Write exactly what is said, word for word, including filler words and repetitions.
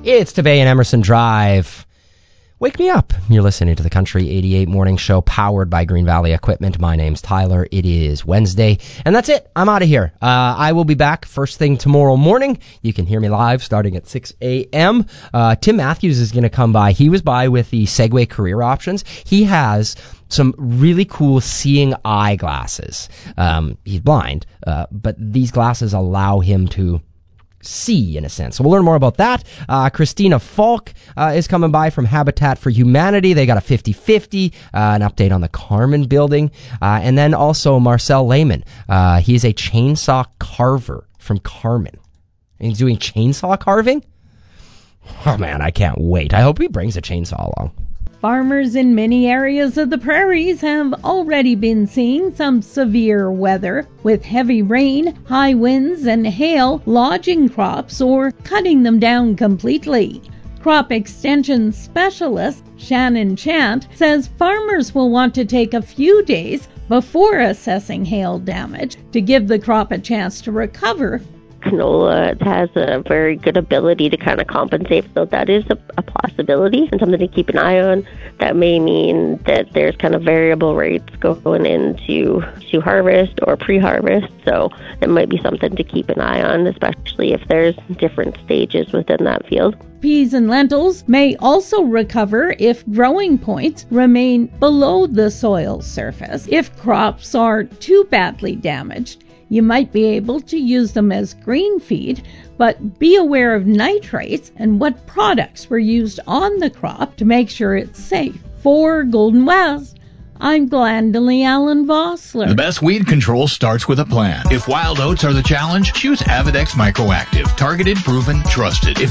It's Tabay and Emerson Drive. Wake me up. You're listening to the Country eighty-eight Morning Show, powered by Green Valley Equipment. My name's Tyler. It is Wednesday, and that's it. I'm out of here. Uh, I will be back first thing tomorrow morning. You can hear me live starting at six a.m. Uh, Tim Matthews is going to come by. He was by with the Segway Career Options. He has some really cool seeing eye glasses. Um, he's blind, uh, but these glasses allow him to see, in a sense. So we'll learn more about that. Uh, Christina Falk uh, is coming by from Habitat for Humanity. They got a fifty-fifty, uh, an update on the Carmen building. Uh, and then also Marcel Lehman. Uh, he's a chainsaw carver from Carmen. And he's doing chainsaw carving? Oh, man, I can't wait. I hope he brings a chainsaw along. Farmers in many areas of the prairies have already been seeing some severe weather, with heavy rain, high winds, and hail lodging crops or cutting them down completely. Crop extension specialist Shannon Chant says farmers will want to take a few days before assessing hail damage to give the crop a chance to recover. Canola has a very good ability to kind of compensate, so that is a, a possibility and something to keep an eye on. That may mean that there's kind of variable rates going into to harvest or pre-harvest, so it might be something to keep an eye on, especially if there's different stages within that field. Peas and lentils may also recover if growing points remain below the soil surface. If crops are too badly damaged, you might be able to use them as green feed, but be aware of nitrates and what products were used on the crop to make sure it's safe. For Golden West, I'm Glendalee Allen Vossler. The best weed control starts with a plan. If wild oats are the challenge, choose Avidex Microactive. Targeted, proven, trusted. If